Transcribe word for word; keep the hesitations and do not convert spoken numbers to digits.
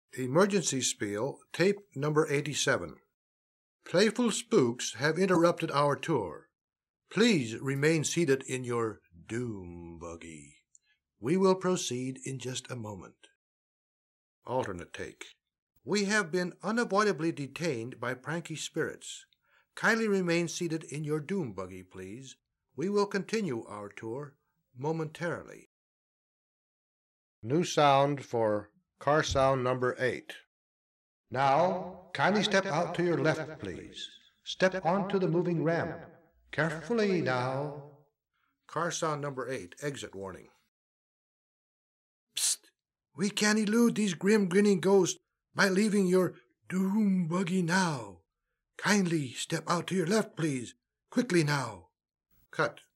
Emergency spiel, tape number eighty-seven. Playful spooks have interrupted our tour. Please remain seated in your doom buggy. We will proceed in just a moment. Alternate take. We have been unavoidably detained by pranky spirits. Kindly remain seated in your doom buggy, please. We will continue our tour momentarily. New sound for car sound number eight. Now, kindly step out to your left, please. Step onto the moving ramp. Carefully now. Car sound number eight, exit warning. Psst! We can't elude these grim grinning ghosts by leaving your doom buggy now. Kindly step out to your left, please. Quickly now. Cut.